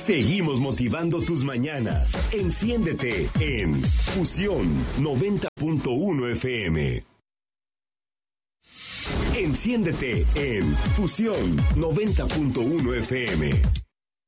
Seguimos motivando tus mañanas. Enciéndete en Fusión 90.1 FM. Enciéndete en Fusión 90.1 FM.